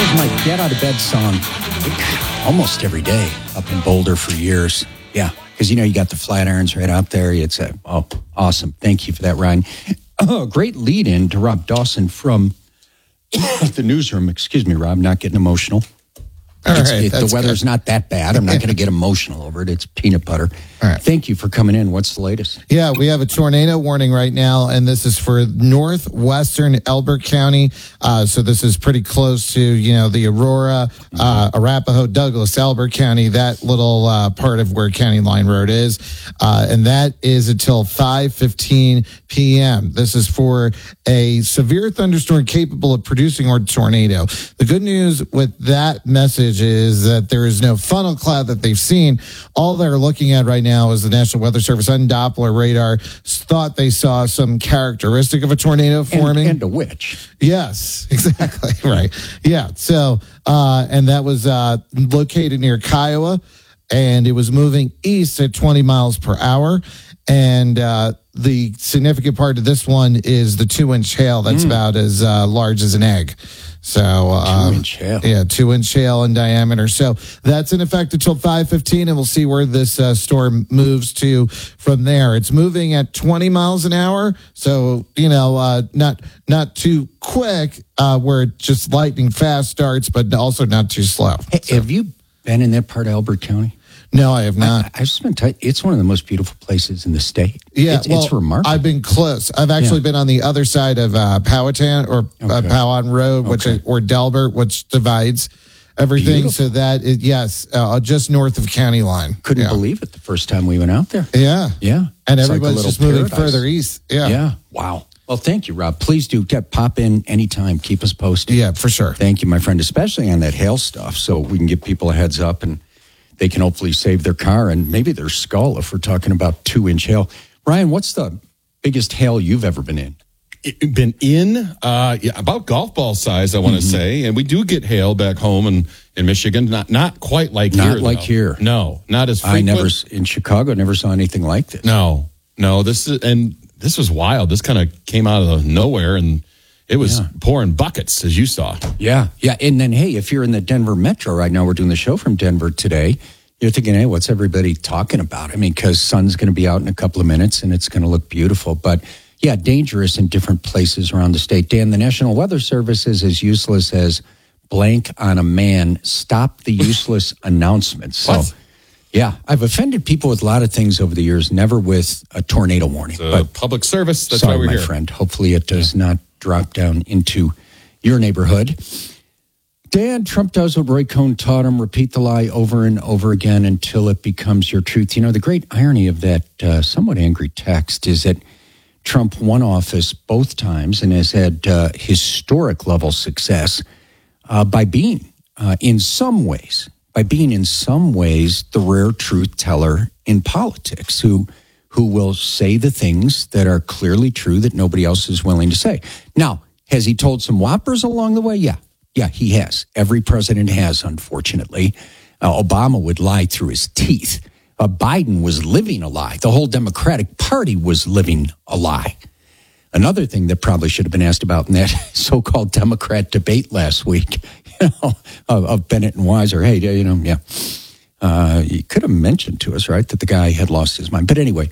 was my get out of bed song almost every day up in Boulder for years. Yeah, because, you got the Flatirons right out there. It's awesome. Thank you for that, Ryan. Great lead in to Rob Dawson from the newsroom. Excuse me, Rob, not getting emotional. The weather's not that bad. I'm not going to get emotional over it. It's peanut butter. All right. Thank you for coming in. What's the latest? Yeah, we have a tornado warning right now, and this is for northwestern Elbert County. So this is pretty close to, the Aurora, Arapahoe, Douglas, Elbert County, that little part of where County Line Road is. And that is until 5:15 p.m. This is for a severe thunderstorm capable of producing a tornado. The good news with that message is that there is no funnel cloud that they've seen. All they're looking at right now is the National Weather Service on Doppler radar thought they saw some characteristic of a tornado forming. And a witch. Yes, exactly. Right. Yeah. So, and that was located near Kiowa, and it was moving east at 20 miles per hour. And the significant part of this one is the 2-inch hail that's about as large as an egg. So, 2-inch hail. Yeah, 2-inch hail in diameter. So that's in effect until 5:15, and we'll see where this storm moves to from there. It's moving at 20 miles an hour. So, not too quick, where it just lightning fast starts, but also not too slow. Hey, have you been in that part of Elbert County? No, I have not. I've just been it's one of the most beautiful places in the state. Yeah, it's remarkable. I've been close. I've actually been on the other side of Powhatan or Powhatan Road, or Delbert, which divides everything. Beautiful. So that is, just north of County Line. Couldn't believe it the first time we went out there. Yeah. Yeah. And It's everybody's like just little moving paradise. further east. Yeah. Yeah. Wow. Well, thank you, Rob. Please do pop in anytime. Keep us posted. Yeah, for sure. Thank you, my friend, especially on that hail stuff, so we can give people a heads up and they can hopefully save their car and maybe their skull if we're talking about 2-inch hail. Ryan, what's the biggest hail you've ever been in? About golf ball size, I want to say. And we do get hail back home in Michigan. Not quite like here. Not like here. No, not as frequent. In Chicago, never saw anything like this. No. This was wild. This kind of came out of nowhere, and it was pouring buckets, as you saw. Yeah. And then, hey, if you're in the Denver metro right now, we're doing the show from Denver today. You're thinking, hey, what's everybody talking about? I mean, because sun's going to be out in a couple of minutes and it's going to look beautiful. But yeah, dangerous in different places around the state. Dan, the National Weather Service is as useless as blank on a man. Stop the useless announcements. So, yeah, I've offended people with a lot of things over the years, never with a tornado warning. But public service, that's sorry, why we're my here. Friend. Hopefully it does not drop down into your neighborhood. Dan, Trump does what Roy Cohn taught him, repeat the lie over and over again until it becomes your truth. The great irony of that somewhat angry text is that Trump won office both times and has had historic level success by being in some ways the rare truth teller in politics who will say the things that are clearly true that nobody else is willing to say. Now, has he told some whoppers along the way? Yeah, he has. Every president has, unfortunately. Obama would lie through his teeth. Biden was living a lie. The whole Democratic Party was living a lie. Another thing that probably should have been asked about in that so-called Democrat debate last week, of Bennett and Weiser. Hey, you could have mentioned to us, right, that the guy had lost his mind. But anyway,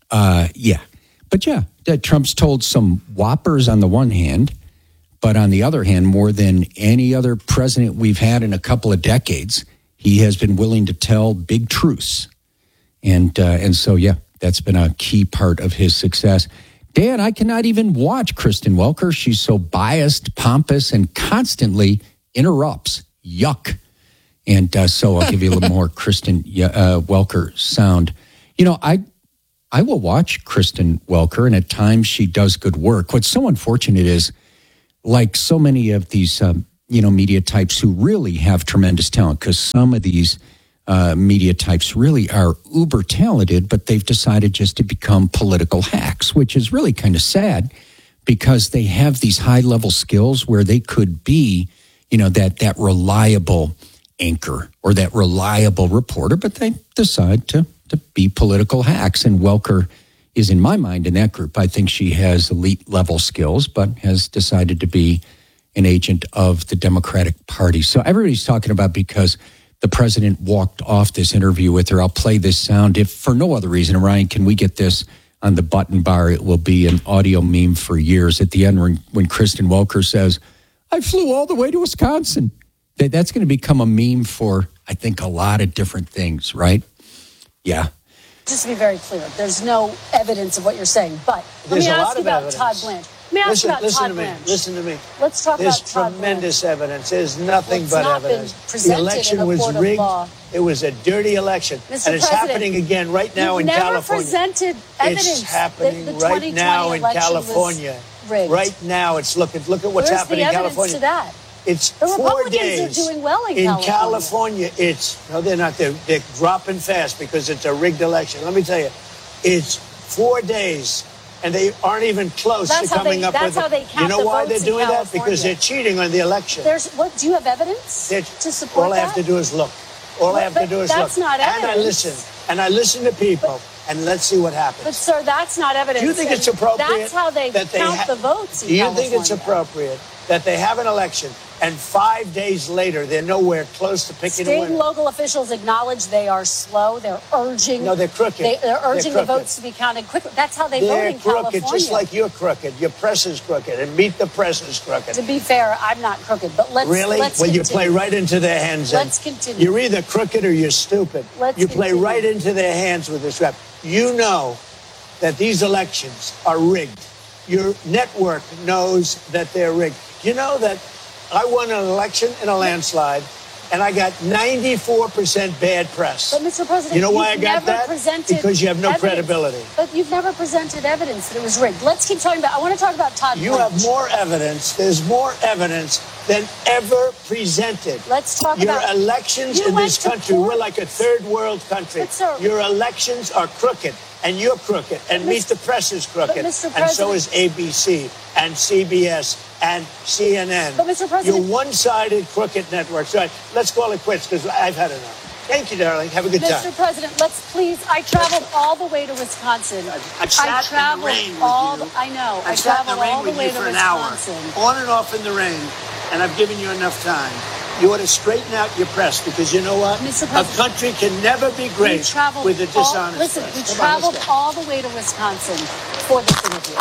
that Trump's told some whoppers on the one hand, but on the other hand, more than any other president we've had in a couple of decades, he has been willing to tell big truths. And so, that's been a key part of his success. Dan, I cannot even watch Kristen Welker. She's so biased, pompous, and constantly interrupts. Yuck. And so I'll give you a little more Kristen Welker sound. I will watch Kristen Welker, and at times she does good work. What's so unfortunate is, like so many of these, media types who really have tremendous talent, because some of these media types really are uber talented, but they've decided just to become political hacks, which is really kind of sad because they have these high-level skills where they could be, that reliable anchor or that reliable reporter, but they decide to be political hacks. And Welker is, in my mind, in that group. I think she has elite level skills, but has decided to be an agent of the Democratic Party. So everybody's talking about because the president walked off this interview with her. I'll play this sound. If for no other reason, Ryan, can we get this on the button bar? It will be an audio meme for years. At the end, when Kristen Welker says, I flew all the way to Wisconsin. That's going to become a meme for, I think, a lot of different things, right? Yeah. Just to be very clear, there's no evidence of what you're saying. But let me ask you about Todd Blanche. Let me ask you about Todd Blanche. Listen to me. Let's talk about Todd Blanche. There's tremendous evidence. There's nothing but evidence. The election was rigged. It was a dirty election. Mr. And it's President, happening again right now in California. Presented evidence. It's happening the right now in California. Right now, it's look at what's happening in California. To that? It's the 4 Republicans days. are doing well in California. No, they're not. They're dropping fast because it's a rigged election. Let me tell you, it's 4 days, and they aren't even close to coming up with. That's how they count. You know why they're doing that? California. Because they're cheating on the election. Do you have evidence to support all that? All I have to do is look. All I have to do is look. That's not evidence. And I listen. And I listen to people. And let's see what happens. But, sir, that's not evidence. Do you think it's appropriate? That's how they count the votes in Do you California. think it's appropriate that they have an election and 5 days later they're nowhere close to picking a winner? State and local officials acknowledge they are slow. They're urging. No, they're crooked. They're urging the votes to be counted quickly. That's how they vote in California. They're crooked, just like you're crooked. Your press is crooked, and Meet the Press is crooked. To be fair, I'm not crooked, but let's you play right into their hands. Let's continue. You're either crooked or you're stupid. You play right into their hands with this rap. You know that these elections are rigged. Your network knows that they're rigged. You know that I won an election in a landslide, and I got 94% bad press. But, Mr. President, you know why I got that? Because you have no credibility. But you've never presented evidence that it was rigged. Let's keep talking about. I want to talk about Todd Blanche. You have more evidence. There's more evidence than ever presented. Let's talk about your elections in this country. We're like a third world country. But, sir, your elections are crooked. And you're crooked, and Meet the Press is crooked, and so is ABC, and CBS, and CNN. But, Mr. President, you're one-sided crooked networks. Right, let's call it quits because I've had enough. Thank you, darling. Have a good time. Mr. President, let's please. I traveled all the way to Wisconsin. I traveled in the rain with you. I know. I traveled all the way to Wisconsin. On and off in the rain, and I've given you enough time. You ought to straighten out your press because you know what? A country can never be great with a dishonest press. We traveled all the way to Wisconsin for this interview.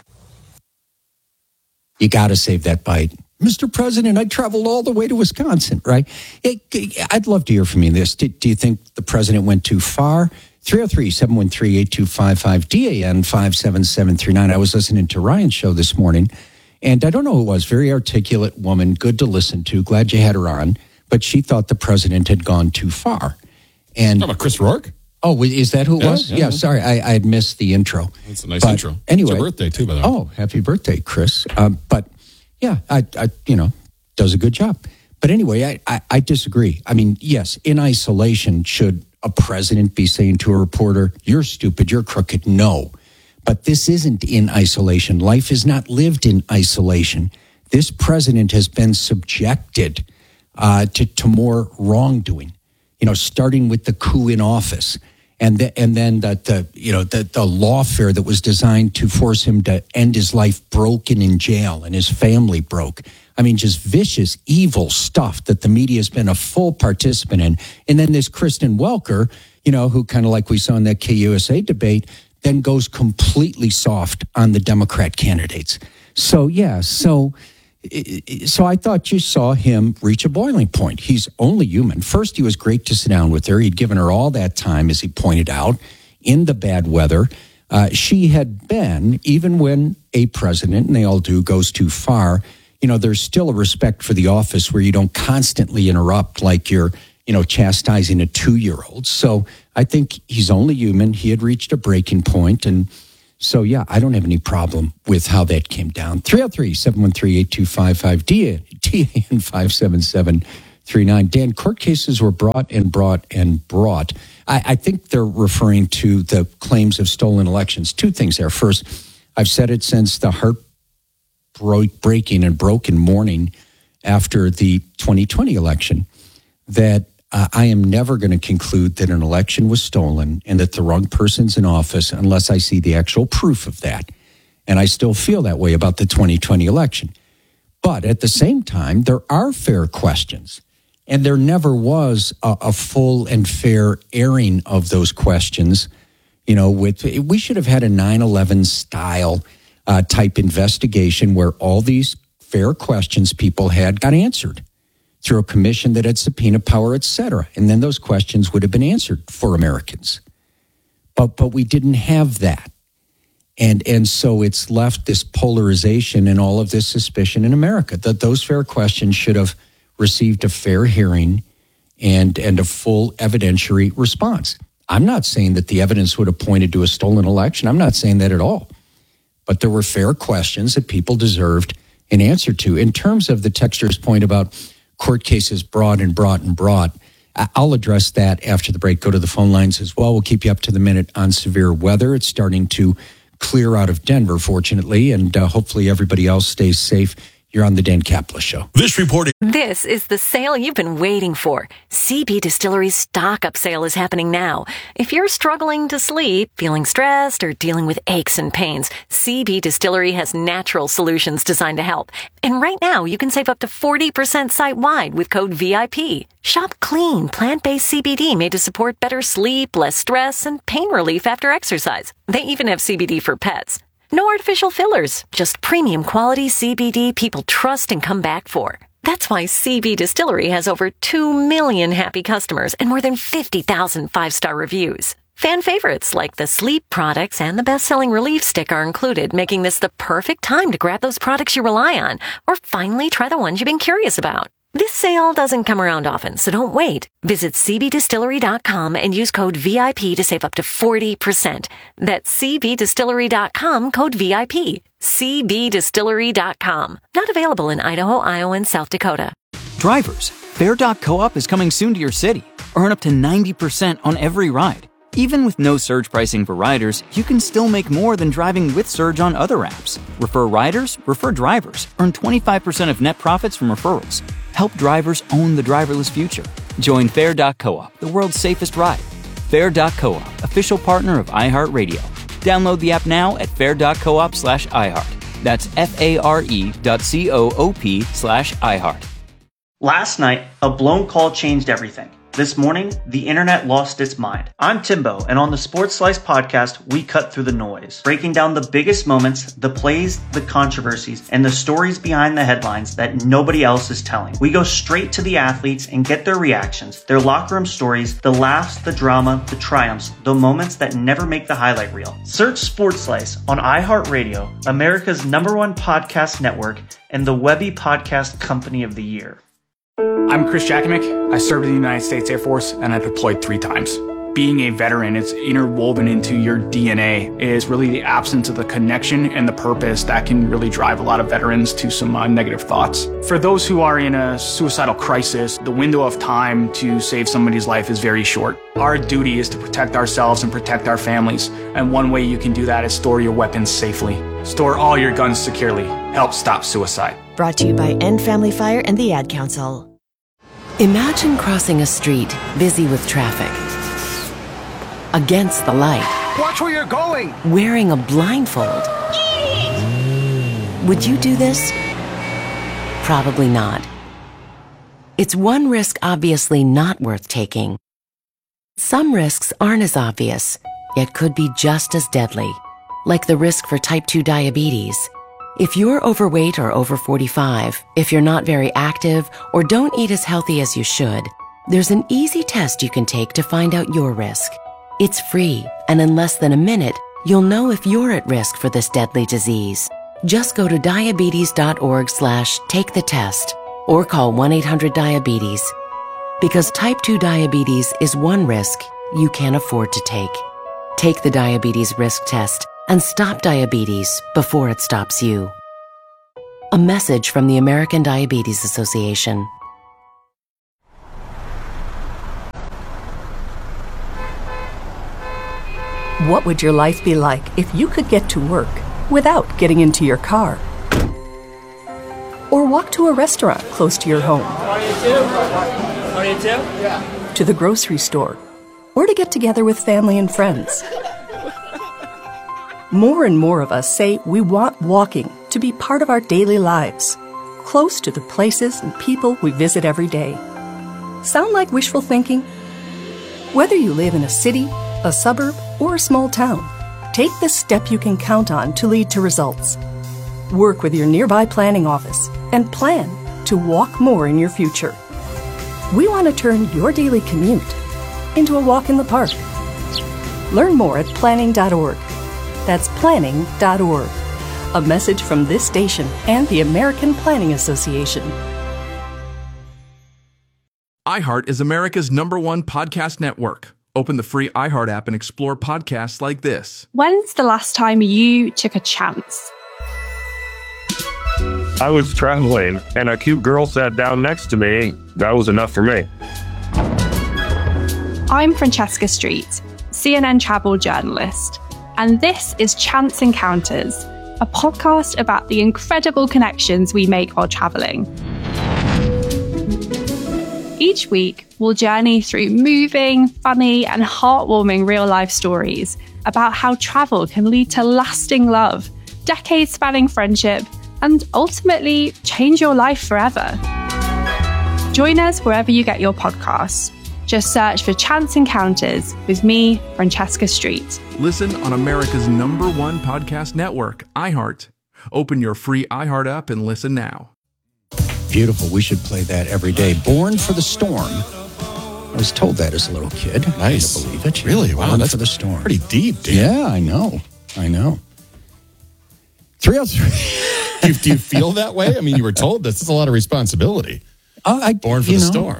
You got to save that bite. Mr. President, I traveled all the way to Wisconsin, right? I'd love to hear from you on this. Do you think the president went too far? 303-713-8255, DAN 57739. I was listening to Ryan's show this morning. And I don't know who it was, very articulate woman, good to listen to. Glad you had her on. But she thought the president had gone too far. And about Chris Rourke? Oh, is that who it was? Yeah, sorry, I had missed the intro. That's a nice intro. Anyway, it's your birthday too, by the way. Oh, happy birthday, Chris. But yeah, I does a good job. But anyway, I disagree. I mean, yes, in isolation, should a president be saying to a reporter, "You're stupid, you're crooked"? No. But this isn't in isolation. Life is not lived in isolation. This president has been subjected to more wrongdoing, starting with the coup in office. And then the lawfare that was designed to force him to end his life broken in jail and his family broke. I mean, just vicious, evil stuff that the media has been a full participant in. And then this Kristen Welker, who kind of like we saw in that KUSA debate, then goes completely soft on the Democrat candidates. So I thought you saw him reach a boiling point. He's only human. First, he was great to sit down with her. He'd given her all that time, as he pointed out, in the bad weather. She had been, even when a president, and they all do, goes too far, there's still a respect for the office where you don't constantly interrupt like you're chastising a 2-year-old. So I think he's only human. He had reached a breaking point. And so, yeah, I don't have any problem with how that came down. 303-713-8255, DAN 57739. Dan, court cases were brought. I think they're referring to the claims of stolen elections. Two things there. First, I've said it since the heartbreaking and broken morning after the 2020 election that I am never going to conclude that an election was stolen and that the wrong person's in office unless I see the actual proof of that. And I still feel that way about the 2020 election. But at the same time, there are fair questions. And there never was a full and fair airing of those questions. You know, we should have had a 9/11 style type investigation where all these fair questions people had got answered through a commission that had subpoena power, et cetera. And then those questions would have been answered for Americans. But we didn't have that. And so it's left this polarization and all of this suspicion in America that those fair questions should have received a fair hearing and a full evidentiary response. I'm not saying that the evidence would have pointed to a stolen election. I'm not saying that at all. But there were fair questions that people deserved an answer to. In terms of the texter's point about court cases brought, I'll address that after the break. Go to the phone lines as well. We'll keep you up to the minute on severe weather. It's starting to clear out of Denver, fortunately, and hopefully everybody else stays safe. You're on the Dan Caplis Show. This is the sale you've been waiting for. CB Distillery's stock-up sale is happening now. If you're struggling to sleep, feeling stressed, or dealing with aches and pains, CB Distillery has natural solutions designed to help. And right now, you can save up to 40% site-wide with code VIP. Shop clean, plant-based CBD made to support better sleep, less stress, and pain relief after exercise. They even have CBD for pets. No artificial fillers, just premium quality CBD people trust and come back for. That's why CB Distillery has over 2 million happy customers and more than 50,000 five-star reviews. Fan favorites like the sleep products and the best-selling relief stick are included, making this the perfect time to grab those products you rely on or finally try the ones you've been curious about. This sale doesn't come around often, so don't wait. Visit cbdistillery.com and use code VIP to save up to 40%. That's cbdistillery.com, code VIP. cbdistillery.com. Not available in Idaho, Iowa, and South Dakota. Drivers, Fair.coop is coming soon to your city. Earn up to 90% on every ride. Even with no surge pricing for riders, you can still make more than driving with Surge on other apps. Refer riders, refer drivers. Earn 25% of net profits from referrals. Help drivers own the driverless future. Join Fair.coop, the world's safest ride. Fair.coop, official partner of iHeartRadio. Download the app now at fair.coop/iHeart. That's FARE.coop/iHeart. Last night, a blown call changed everything. This morning, the internet lost its mind. I'm Timbo, and on the Sports Slice podcast, we cut through the noise, breaking down the biggest moments, the plays, the controversies, and the stories behind the headlines that nobody else is telling. We go straight to the athletes and get their reactions, their locker room stories, the laughs, the drama, the triumphs, the moments that never make the highlight reel. Search Sports Slice on iHeartRadio, America's #1 podcast network, and the Webby Podcast Company of the Year. I'm Chris Jakimick. I served in the United States Air Force and I deployed 3 times. Being a veteran, it's interwoven into your DNA. It is really the absence of the connection and the purpose that can really drive a lot of veterans to some negative thoughts. For those who are in a suicidal crisis, the window of time to save somebody's life is very short. Our duty is to protect ourselves and protect our families. And one way you can do that is store your weapons safely. Store all your guns securely. Help stop suicide. Brought to you by End Family Fire and the Ad Council. Imagine crossing a street busy with traffic. Against the light. Watch where you're going! Wearing a blindfold. Would you do this? Probably not. It's one risk obviously not worth taking. Some risks aren't as obvious, yet could be just as deadly, like the risk for type 2 diabetes. If you're overweight or over 45, if you're not very active or don't eat as healthy as you should, there's an easy test you can take to find out your risk. It's free, and in less than a minute, you'll know if you're at risk for this deadly disease. Just go to diabetes.org/take the test or call 1-800-DIABETES. Because type 2 diabetes is one risk you can't afford to take. Take the diabetes risk test and stop diabetes before it stops you. A message from the American Diabetes Association. What would your life be like if you could get to work without getting into your car? Or walk to a restaurant close to your home? To the grocery store? Or to get together with family and friends? More and more of us say we want walking to be part of our daily lives. close to the places and people we visit every day. Sound like wishful thinking? Whether you live in a city, a suburb, or a small town, take the step you can count on to lead to results. Work with your nearby planning office and plan to walk more in your future. We want to turn your daily commute into a walk in the park. Learn more at planning.org. That's planning.org. A message from this station and the American Planning Association. iHeart is America's #1 podcast network. Open the free iHeart app and explore podcasts like this. When's the last time you took a chance? I was traveling and a cute girl sat down next to me. That was enough for me. I'm Francesca Street, CNN travel journalist, and this is Chance Encounters, a podcast about the incredible connections we make while traveling. Each week, we'll journey through moving, funny, and heartwarming real-life stories about how travel can lead to lasting love, decades-spanning friendship, and ultimately change your life forever. Join us wherever you get your podcasts. Just search for Chance Encounters with me, Francesca Street. Listen on America's #1 podcast network, iHeart. Open your free iHeart app and listen now. Beautiful. We should play that every day. Born for the Storm. I was told that as a little kid. Nice. I can't believe it. Really? Wow. Born That's for the Storm. Pretty deep, dude. Yeah, I know. 303. Do you feel that way? I mean, you were told this is a lot of responsibility. Born for the Storm.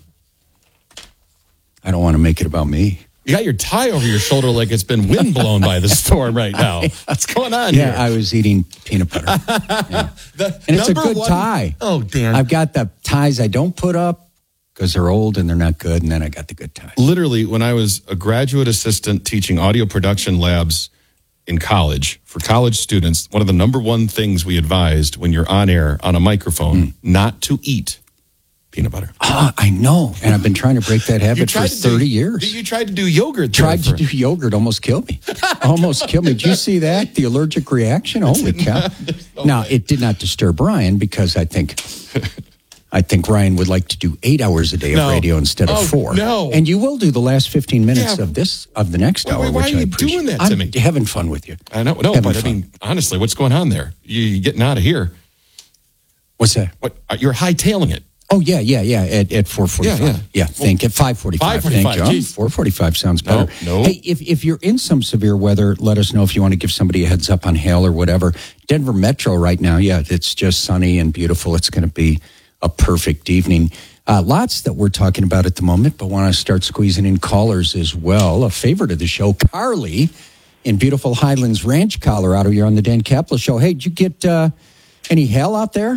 I don't want to make it about me. You got your tie over your shoulder like it's been windblown by the storm right now. What's going on here? Yeah, I was eating peanut butter. Yeah. And it's a good tie. Oh, Dan. I've got the ties I don't put up because they're old and they're not good, and then I got the good ties. Literally, when I was a graduate assistant teaching audio production labs in college, for college students, one of the #1 things we advised when you're on air on a microphone, not to eat peanut butter. I know. And I've been trying to break that habit for 30 years. You tried to do yogurt. Yogurt, almost killed me. Did you see that? The allergic reaction? Holy cow. Now, it did not disturb Ryan because I think Ryan would like to do 8 hours a day of radio instead of 4. No. And you will do the last 15 minutes of the next hour, why which are I you appreciate. doing that to me? I'm having fun with you. I know. No, but I mean, honestly, what's going on there? You're getting out of here. What's that? What? You're hightailing it. Oh, yeah. At 4:45. Yeah. Think at 5:45. Thank you. 4:45 sounds better. No. Hey, if you're in some severe weather, let us know if you want to give somebody a heads up on hail or whatever. Denver Metro right now, it's just sunny and beautiful. It's going to be a perfect evening. Lots that we're talking about at the moment, but want to start squeezing in callers as well. A favorite of the show, Carly in beautiful Highlands Ranch, Colorado. You're on the Dan Kaplan Show. Hey, did you get any hail out there?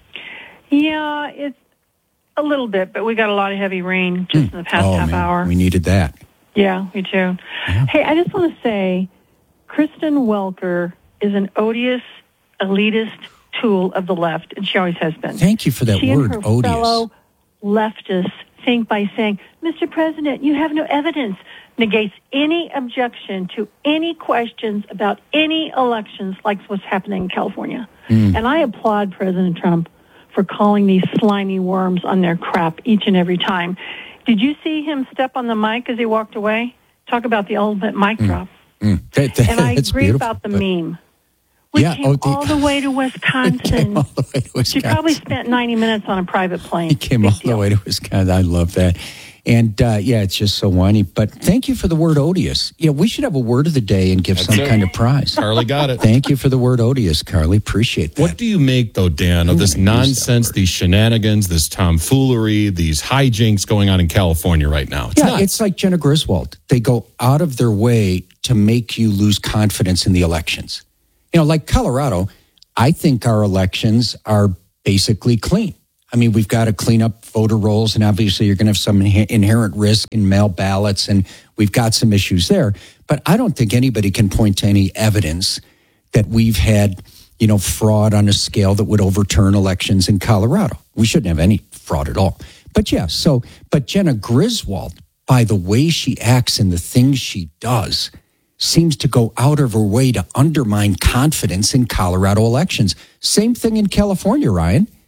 Yeah, it's a little bit, but we got a lot of heavy rain just in the past half hour. We needed that. Yeah, me too. Yeah. Hey, I just want to say, Kristen Welker is an odious, elitist tool of the left, and she always has been. Thank you for that word, and her odious. Fellow leftists think by saying, Mr. President, you have no evidence, negates any objection to any questions about any elections like what's happening in California. And I applaud President Trump for calling these slimy worms on their crap each and every time. Did you see him step on the mic as he walked away? Talk about the ultimate mic drop. And I agree about the meme. We came all the way to Wisconsin. She probably spent 90 minutes on a private plane. He came all the way to Wisconsin. I love that. And, it's just so whiny. But thank you for the word odious. Yeah, we should have a word of the day and give kind of prize. Carly got it. Thank you for the word odious, Carly. Appreciate that. What do you make, though, Dan, of this nonsense, these shenanigans, this tomfoolery, these hijinks going on in California right now? It's like Jenna Griswold. They go out of their way to make you lose confidence in the elections. Like Colorado, I think our elections are basically clean. I mean, we've got to clean up voter rolls, and obviously you're going to have some inherent risk in mail ballots, and we've got some issues there. But I don't think anybody can point to any evidence that we've had, fraud on a scale that would overturn elections in Colorado. We shouldn't have any fraud at all. But but Jenna Griswold, by the way she acts and the things she does, seems to go out of her way to undermine confidence in Colorado elections. Same thing in California, Ryan.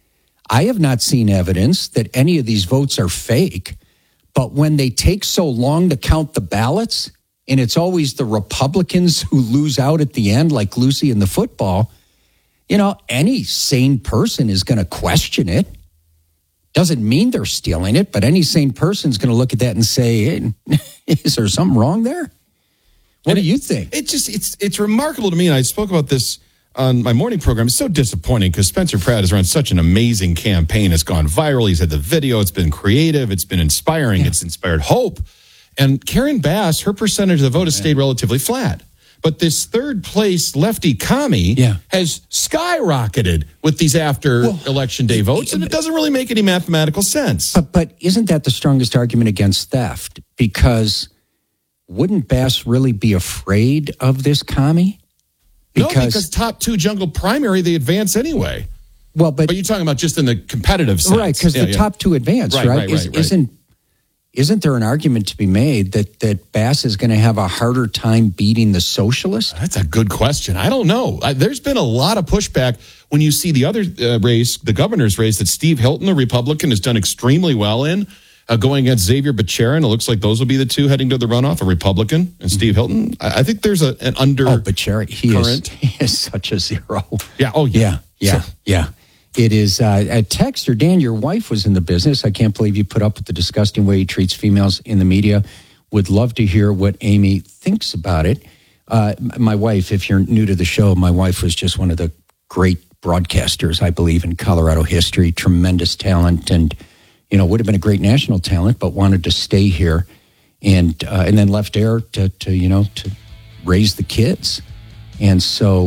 I have not seen evidence that any of these votes are fake. But when they take so long to count the ballots, and it's always the Republicans who lose out at the end, like Lucy in the football, any sane person is going to question it. Doesn't mean they're stealing it, but any sane person is going to look at that and say, hey, is there something wrong there? What do you think? It's remarkable to me, and I spoke about this on my morning program. It's so disappointing because Spencer Pratt has run such an amazing campaign. It's gone viral. He's had the video. It's been creative. It's been inspiring. Yeah. It's inspired hope. And Karen Bass, her percentage of the vote has stayed relatively flat. But this third place lefty commie has skyrocketed with these election day votes, and it doesn't really make any mathematical sense. But isn't that the strongest argument against theft? Because wouldn't Bass really be afraid of this commie? Because top two jungle primary, they advance anyway. Well, but you're talking about just in the competitive sense. Right, because the top two advance, right? Isn't there an argument to be made that Bass is going to have a harder time beating the socialist? That's a good question. I don't know. There's been a lot of pushback when you see the other race, the governor's race, that Steve Hilton, the Republican, has done extremely well in. Going against Xavier Becerra, it looks like those will be the two heading to the runoff, a Republican and Steve Hilton. I think there's an under. Oh, Becerra, he is such a zero. Yeah. Oh, yeah. Yeah. Sure. Yeah. It is a texter. Dan, your wife was in the business. I can't believe you put up with the disgusting way he treats females in the media. Would love to hear what Amy thinks about it. My wife, if you're new to the show, my wife was just one of the great broadcasters, I believe, in Colorado history. Tremendous talent, and would have been a great national talent, but wanted to stay here, and then left air to raise the kids, and so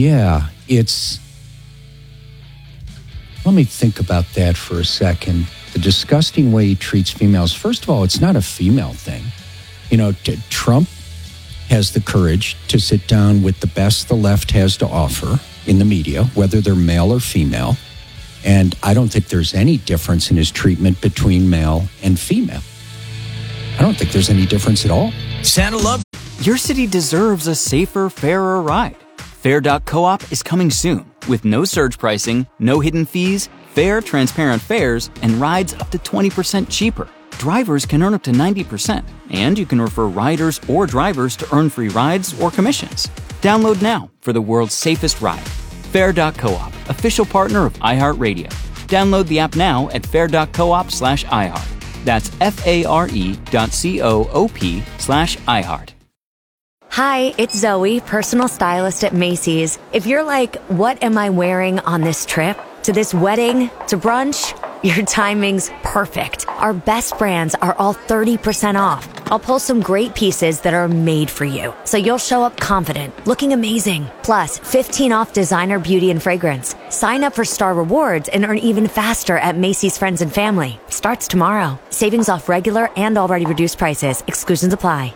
Let me think about that for a second. The disgusting way he treats females. First of all, it's not a female thing. Trump has the courage to sit down with the best the left has to offer in the media, whether they're male or female. And I don't think there's any difference in his treatment between male and female. I don't think there's any difference at all. Santa love. Your city deserves a safer, fairer ride. Fair.coop is coming soon with no surge pricing, no hidden fees, fair, transparent fares, and rides up to 20% cheaper. Drivers can earn up to 90%, and you can refer riders or drivers to earn free rides or commissions. Download now for the world's safest ride. Fair.coop, official partner of iHeartRadio. Download the app now at fair.coop/iHeart. That's FARE.coop/iHeart. Hi, it's Zoe, personal stylist at Macy's. If you're like, what am I wearing on this trip? To this wedding? To brunch? Your timing's perfect. Our best brands are all 30% off. I'll pull some great pieces that are made for you, so you'll show up confident, looking amazing. Plus, 15 off designer beauty and fragrance. Sign up for Star Rewards and earn even faster at Macy's Friends and Family. Starts tomorrow. Savings off regular and already reduced prices. Exclusions apply.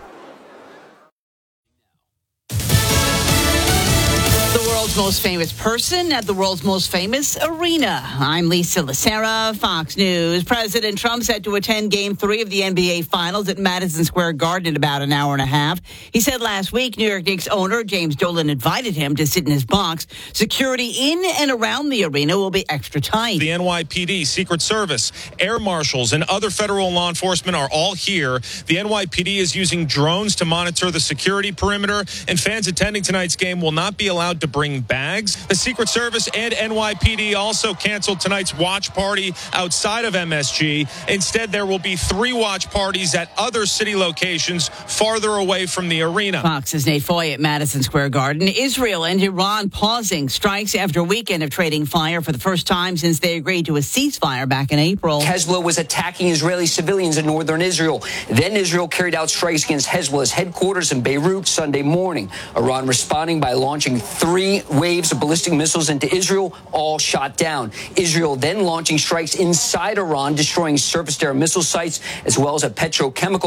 Most famous person at the world's most famous arena. I'm Lisa Lacera, Fox News. President Trump set to attend Game 3 of the NBA Finals at Madison Square Garden in about an hour and a half. He said last week New York Knicks owner James Dolan invited him to sit in his box. Security in and around the arena will be extra tight. The NYPD, Secret Service, air marshals, and other federal law enforcement are all here. The NYPD is using drones to monitor the security perimeter, and fans attending tonight's game will not be allowed to bring bags. The Secret Service and NYPD also canceled tonight's watch party outside of MSG. Instead, there will be 3 watch parties at other city locations farther away from the arena. Fox's Nate Foy at Madison Square Garden. Israel and Iran pausing strikes after a weekend of trading fire for the first time since they agreed to a ceasefire back in April. Hezbollah was attacking Israeli civilians in northern Israel. Then Israel carried out strikes against Hezbollah's headquarters in Beirut Sunday morning. Iran responding by launching 3 waves of ballistic missiles into Israel, all shot down. Israel then launching strikes inside Iran, destroying surface-to-air missile sites as well as a petrochemical